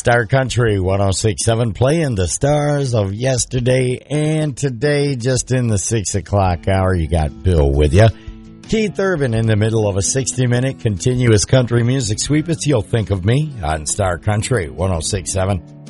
Star Country 106.7, playing the stars of yesterday and today. Just in the 6 o'clock hour, you got Bill with you. Keith Urban in the middle of a 60-minute continuous country music sweep. It's You'll Think of Me on Star Country 106.7.